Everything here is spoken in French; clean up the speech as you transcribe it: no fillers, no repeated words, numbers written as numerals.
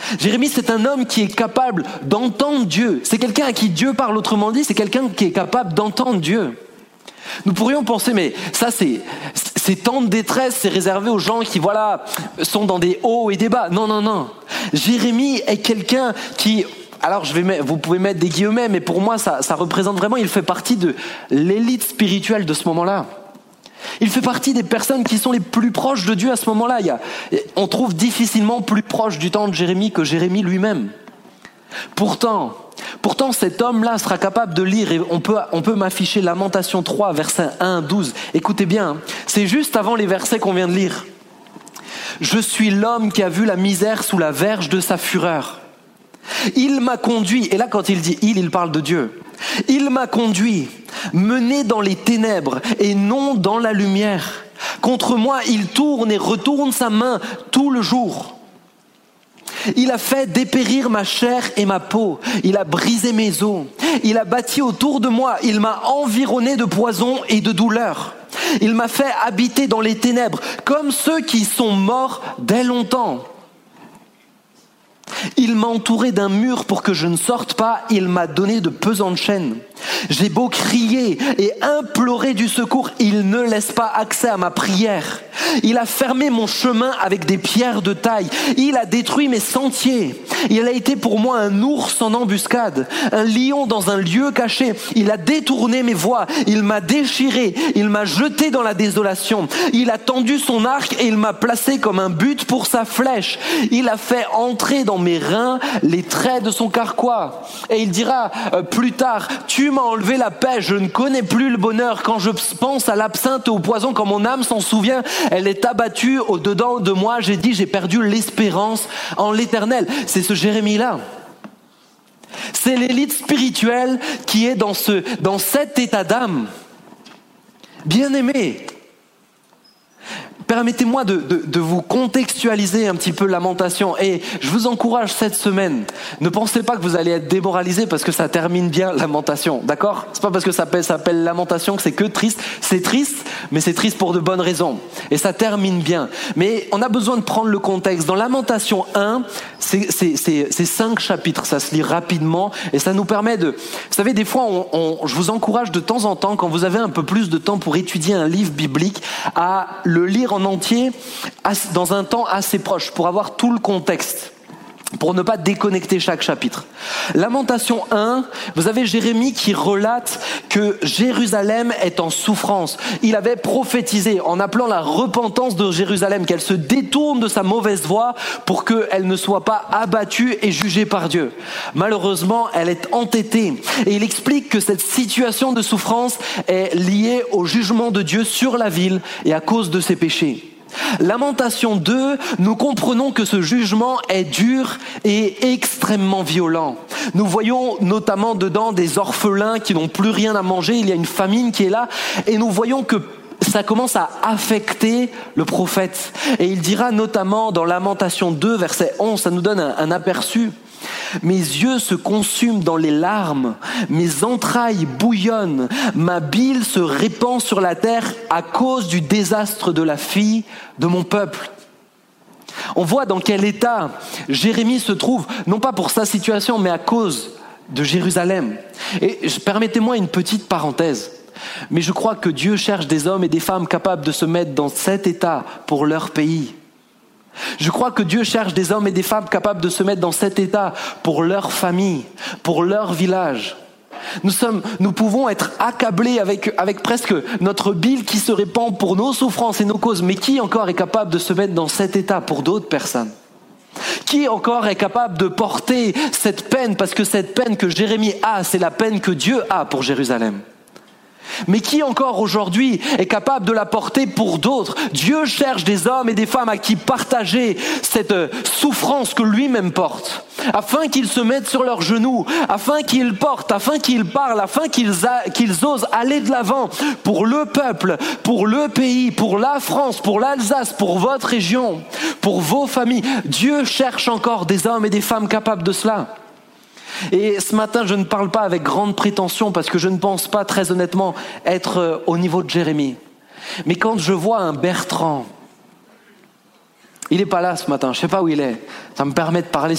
Jérémie, c'est un homme qui est capable d'entendre Dieu. C'est quelqu'un à qui Dieu parle, autrement dit, c'est quelqu'un qui est capable d'entendre Dieu. Nous pourrions penser, mais ça ces temps de détresse, c'est réservé aux gens qui, sont dans des hauts et des bas. Non. Jérémie est quelqu'un qui, alors vous pouvez mettre des guillemets, mais pour moi, ça représente vraiment, il fait partie de l'élite spirituelle de ce moment-là. Il fait partie des personnes qui sont les plus proches de Dieu à ce moment-là. On trouve difficilement plus proche du temps de Jérémie que Jérémie lui-même. Pourtant, cet homme-là sera capable de lire, et on peut m'afficher Lamentation 3, versets 1 à 12. Écoutez bien, c'est juste avant les versets qu'on vient de lire. Je suis l'homme qui a vu la misère sous la verge de sa fureur. Il m'a conduit, et là quand il dit il parle de Dieu. Il m'a conduit, mené dans les ténèbres et non dans la lumière. Contre moi, il tourne et retourne sa main tout le jour. Il a fait dépérir ma chair et ma peau. Il a brisé mes os. Il a bâti autour de moi. Il m'a environné de poison et de douleur. Il m'a fait habiter dans les ténèbres, comme ceux qui sont morts dès longtemps. Il m'a entouré d'un mur pour que je ne sorte pas. Il m'a donné de pesantes chaînes. J'ai beau crier et implorer du secours, il ne laisse pas accès à ma prière. Il a fermé mon chemin avec des pierres de taille. Il a détruit mes sentiers. Il a été pour moi un ours en embuscade, un lion dans un lieu caché. Il a détourné mes voies. Il m'a déchiré. Il m'a jeté dans la désolation. Il a tendu son arc et il m'a placé comme un but pour sa flèche. Il a fait entrer dans mes reins les traits de son carquois. Et il dira plus tard, tu m'as enlevé la paix, je ne connais plus le bonheur. Quand je pense à l'absinthe et au poison, quand mon âme s'en souvient, elle est abattue au-dedans de moi. J'ai dit, j'ai perdu l'espérance en l'Éternel. C'est ce Jérémie-là. C'est l'élite spirituelle qui est dans cet état d'âme. Bien-aimé, permettez-moi de vous contextualiser un petit peu Lamentation. Et je vous encourage cette semaine, ne pensez pas que vous allez être démoralisé parce que ça termine bien Lamentation, d'accord ? C'est pas parce que ça s'appelle Lamentation que c'est que triste. C'est triste, mais c'est triste pour de bonnes raisons. Et ça termine bien. Mais on a besoin de prendre le contexte. Dans Lamentation 1, c'est 5 chapitres, ça se lit rapidement et ça nous permet de... Vous savez, des fois, je vous encourage de temps en temps, quand vous avez un peu plus de temps pour étudier un livre biblique, à le lire en entier dans un temps assez proche pour avoir tout le contexte, pour ne pas déconnecter chaque chapitre. Lamentation 1, vous avez Jérémie qui relate que Jérusalem est en souffrance. Il avait prophétisé en appelant la repentance de Jérusalem, qu'elle se détourne de sa mauvaise voie pour qu'elle ne soit pas abattue et jugée par Dieu. Malheureusement, elle est entêtée. Et il explique que cette situation de souffrance est liée au jugement de Dieu sur la ville et à cause de ses péchés. Lamentation 2, nous comprenons que ce jugement est dur et extrêmement violent. Nous voyons notamment dedans des orphelins qui n'ont plus rien à manger, il y a une famine qui est là, et nous voyons que ça commence à affecter le prophète. Et il dira notamment dans Lamentation 2, verset 11, ça nous donne un aperçu. Mes yeux se consument dans les larmes, mes entrailles bouillonnent, ma bile se répand sur la terre à cause du désastre de la fille de mon peuple. On voit dans quel état Jérémie se trouve, non pas pour sa situation, mais à cause de Jérusalem. Et permettez-moi une petite parenthèse, mais je crois que Dieu cherche des hommes et des femmes capables de se mettre dans cet état pour leur pays. Je crois que Dieu cherche des hommes et des femmes capables de se mettre dans cet état pour leur famille, pour leur village. Nous pouvons être accablés avec presque notre bile qui se répand pour nos souffrances et nos causes. Mais qui encore est capable de se mettre dans cet état pour d'autres personnes ? Qui encore est capable de porter cette peine ? Parce que cette peine que Jérémie a, c'est la peine que Dieu a pour Jérusalem. Mais qui encore aujourd'hui est capable de la porter pour d'autres ? Dieu cherche des hommes et des femmes à qui partager cette souffrance que lui-même porte, afin qu'ils se mettent sur leurs genoux, afin qu'ils portent, afin qu'ils parlent, afin qu'ils osent aller de l'avant pour le peuple, pour le pays, pour la France, pour l'Alsace, pour votre région, pour vos familles. Dieu cherche encore des hommes et des femmes capables de cela. Et ce matin, je ne parle pas avec grande prétention parce que je ne pense pas très honnêtement être au niveau de Jérémie. Mais quand je vois un Bertrand, il n'est pas là ce matin, je ne sais pas où il est, ça me permet de parler